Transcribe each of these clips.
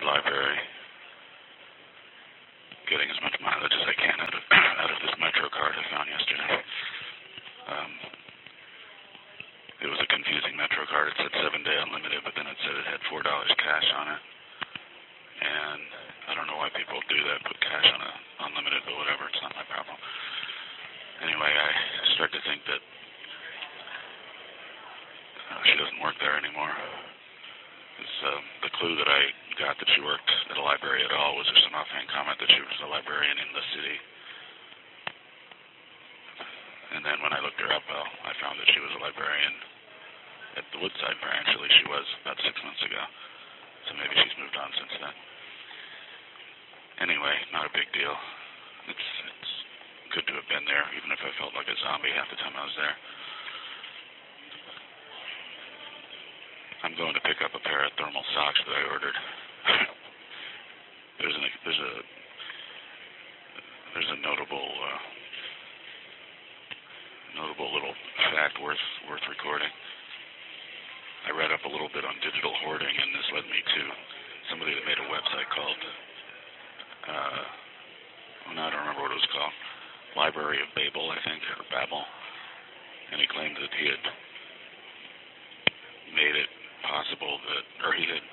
library, getting as much mileage as I can out of this Metro card I found yesterday. It was a confusing Metro card. It said 7-day unlimited, but then it said it had $4 cash on it. And I don't know why people do that, put cash on a unlimited, but whatever, it's not my problem. Anyway, I start to think that she doesn't work there anymore. The clue that I got that she worked at a library at all was just an offhand comment that she was a librarian in the city. And then when I looked her up, well, I found that she was a librarian at the Woodside branch. At least she was about 6 months ago. So maybe she's moved on since then. Anyway, not a big deal. It's good to have been there, even if I felt like a zombie half the time I was there. I'm going to pick up a pair of thermal socks that I ordered. There's a notable little fact worth recording. I read up a little bit on digital hoarding, and this led me to somebody that made a website called, I don't remember what it was called, Library of Babel, I think, or Babel, and he claimed that he had made it possible that, or he had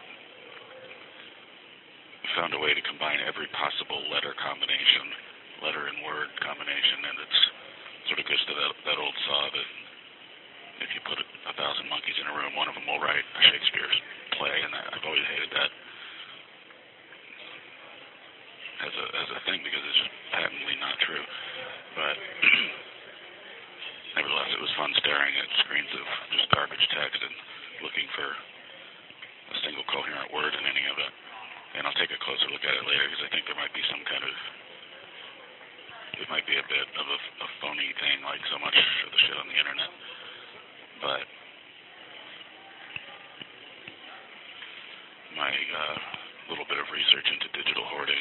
found a way to combine every possible letter and word combination, and it's sort of goes to that old saw that if you put 1,000 monkeys in a room, one of them will write a Shakespeare's play, and I've always hated that as a thing because it's just patently not true. But nevertheless, it was fun staring at screens of just garbage text and looking for a single coherent word in any of it. And I'll take a closer look at it later because I think there might be some kind of, it might be a bit of a phony thing like so much of the shit on the internet. But my little bit of research into digital hoarding,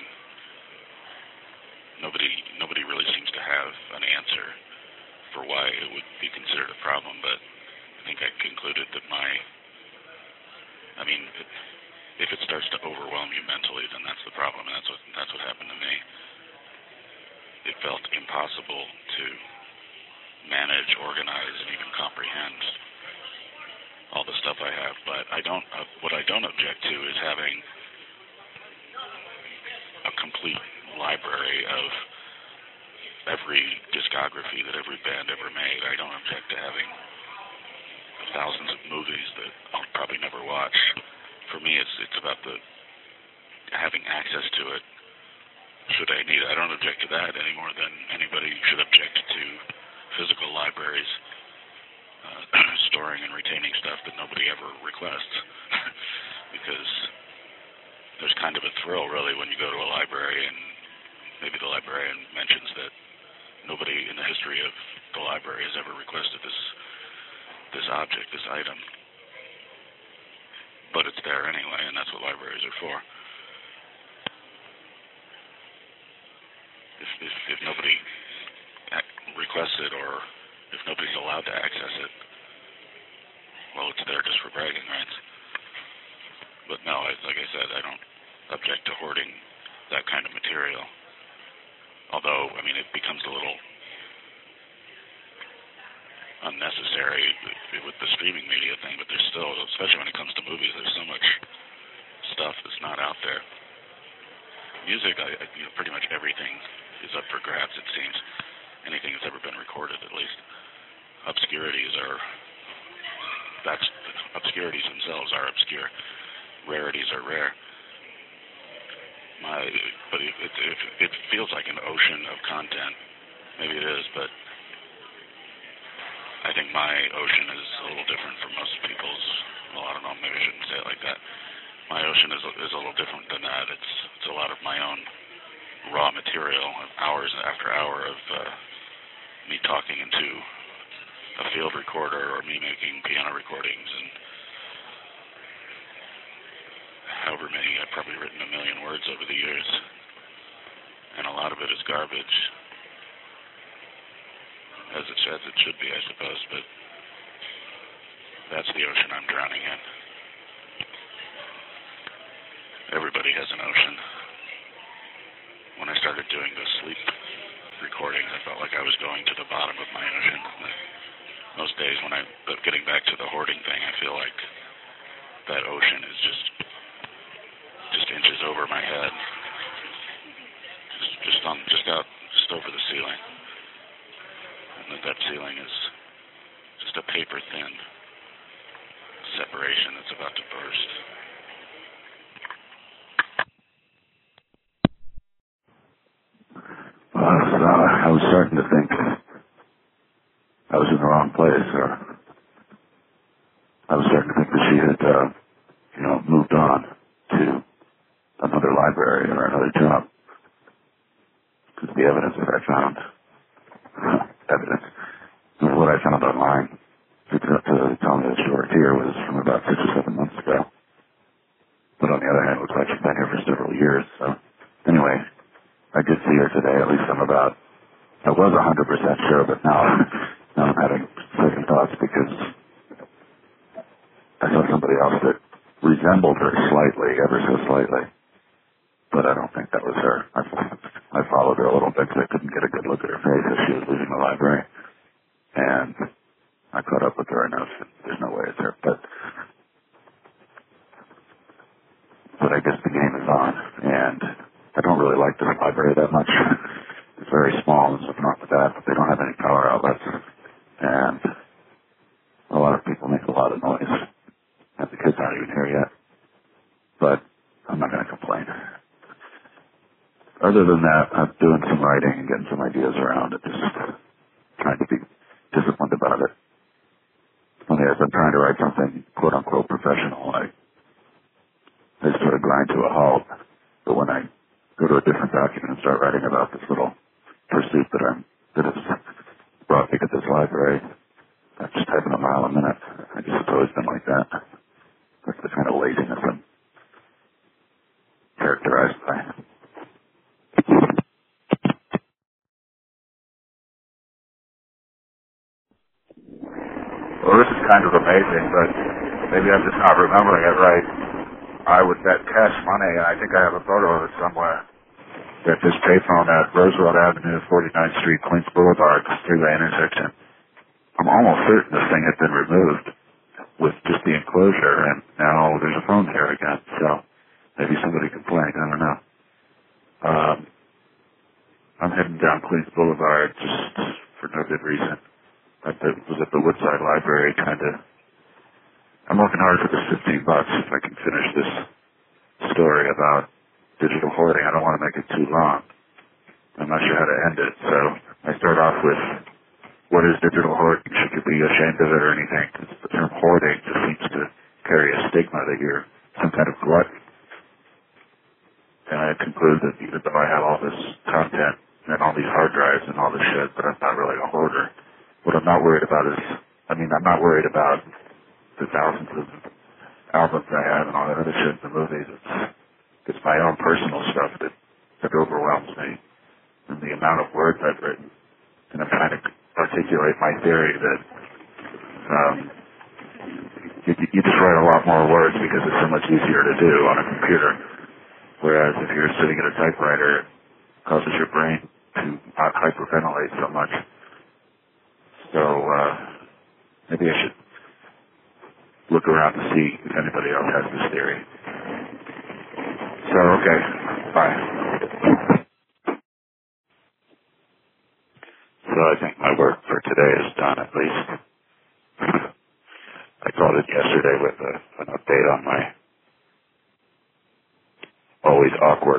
nobody really seems to have an answer for why it would be considered a problem, but I think I concluded that if it starts to overwhelm you mentally, then that's the problem, and that's what happened to me. It felt impossible to manage, organize, and even comprehend all the stuff I have, but what I don't object to is having a complete library of every discography that every band ever made. I don't object to having thousands of movies that I'll probably never watch. For me, it's about having access to it. Should I need it? I don't object to that any more than anybody should object to physical libraries storing and retaining stuff that nobody ever requests. Because there's kind of a thrill, really, when you go to a library and maybe the librarian mentions that nobody in the history of the library has ever requested this object, this item. But it's there anyway, and that's what libraries are for. If nobody requests it, or if nobody's allowed to access it, well, it's there just for bragging rights. But no, like I said, I don't object to hoarding that kind of material. Although, it becomes a little unnecessary with the streaming media thing, but there's still, especially when it comes to movies, there's so much stuff that's not out there. Music, pretty much everything is up for grabs, it seems. Anything that's ever been recorded, at least. Obscurities themselves are obscure. Rarities are rare. But it feels like an ocean of content. Maybe it is, but I think my ocean is a little different from most people's. Well, I don't know, maybe I shouldn't say it like that. My ocean is a little different than that. It's a lot of my own raw material, hours after hour of me talking into a field recorder or me making piano recordings, and however many, I've probably written 1 million words over the years, and a lot of it is garbage, as it should be, I suppose, but that's the ocean I'm drowning in. Everybody has but getting back to the hoarding thing, I feel like that ocean is just inches over my head, just over the ceiling, and that ceiling is just a paper thin separation that's about to burst. I was starting to think I was in the wrong place, or I was starting to think that she had, moved on to another library or another job. Because the evidence that I found, what I found online to tell me that she worked here was from about 6 or 7 months ago. But on the other hand, it looks like she's been here for several years. So anyway, I did see her today. At least I was 100% sure, but now I'm having second thoughts because I saw somebody else that resembled her slightly, ever so slightly. But I don't think that was her. I followed her a little bit because I couldn't get a good look at her face as she was leaving the library. And I caught up with her enough that there's no way it's her. But I guess the game is on. And I don't really like this library that much. It's very small. There's nothing wrong with that. But they don't have any power outlets. And a lot of people make a lot of noise. And the kids aren't even here yet. But I'm not going to complain. Other than that, I'm doing some writing and getting some ideas around and just trying to be disciplined about it. Only as I'm trying to write something quote-unquote professional, I sort of grind to a halt. But when I go to a different document and start writing about this little pursuit that has brought me to this library, I'm just typing a mile a minute. It's always been like that. That's the kind of laziness I'm characterized by. Well, this is kind of amazing, but maybe I'm just not remembering it right. I would bet cash money, and I think I have a photo of it somewhere, that this payphone at Roosevelt Avenue, 49th Street, Queens Boulevard, three-way intersection, I'm almost certain this thing had been removed with just the enclosure, and now there's a phone there again, so maybe somebody complained, I don't know. I'm heading down Queens Boulevard just for no good reason. I was at the Woodside Library I'm working hard for this $15 if I can finish this story about digital hoarding. I don't want to make it too long. I'm not sure how to end it, so I start off with, what is digital hoarding? Should you be ashamed of it or anything? Because the term hoarding just seems to carry a stigma that you're some kind of glutton. And I conclude that even though I have all this content and all these hard drives and all this shit, but I'm not really a hoarder. What I'm not worried about I'm not worried about the thousands of albums I have and all that other shit in the movies. It's my own personal stuff that overwhelms me, and the amount of words I've written. And I'm trying to articulate my theory that you just write a lot more words because it's so much easier to do on a computer. Whereas if you're sitting at a typewriter, it causes your brain to not hyperventilate so much. So maybe I should look around and see if anybody else has this theory. So, okay, bye. So I think my work for today is done, at least. I called it yesterday with an update on my always awkward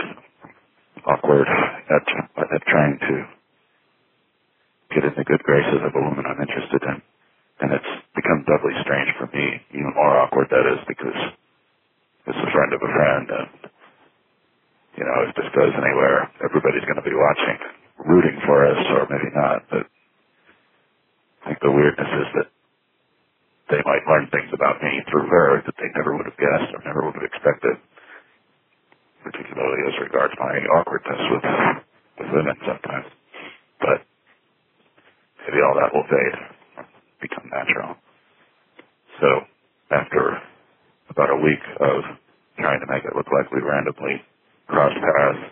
at trying to get in the good graces of a woman I'm interested in. And it's become doubly strange for me, even more awkward that is, because it's a friend of a friend, and, if this goes anywhere, everybody's going to be watching, rooting for us, or maybe not, but I think the weirdness is that they might learn things about me through her that they never would have guessed or never would have expected, particularly as regards my awkwardness with women sometimes. But maybe all that will fade, become natural. So after about a week of trying to make it look like we randomly crossed paths,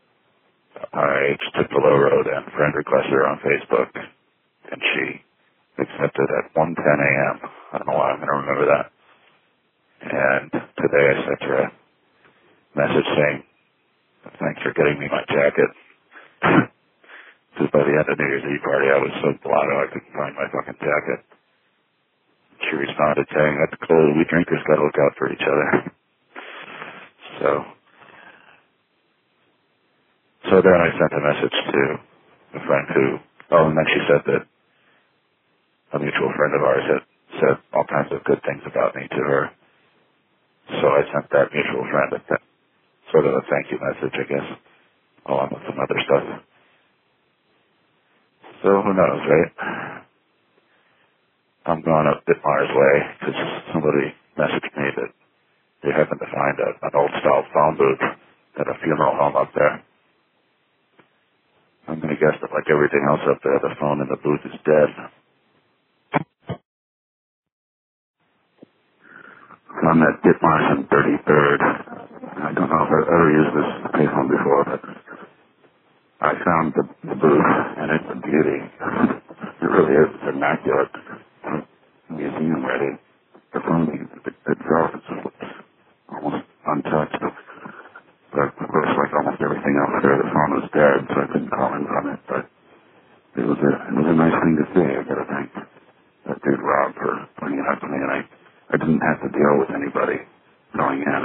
I just took the low road and friend requested her on Facebook, and she accepted at 1:10 a.m. I don't know why I'm going to remember that. And today I sent her a message saying, thanks for getting me my jacket. Because by the end of New Year's Eve party, I was so blotto I couldn't find my fucking jacket. She responded saying, that's cool, we drinkers gotta look out for each other. So then I sent a message to a friend who, and then she said that a mutual friend of ours had said all kinds of good things about me to her. So I sent that mutual friend sort of a thank you message, I guess, along with some other stuff. So who knows, right? I'm going up Bitmar's way because somebody messaged me that they happened to find an old-style phone booth at a funeral home up there. I'm going to guess that like everything else up there, the phone in the booth is dead. I'm at Ditmars and 33rd. I don't know if I've ever used this payphone before, but I found the booth, and it's a beauty. It really is. It's immaculate. Museum ready. The phone itself is almost untouched. But of course, like almost everything else there, the phone was dead, so I couldn't call in from it. But it was a nice thing to see. I got to thank that dude Rob for bringing it up to me, and I didn't have to deal with anybody going in.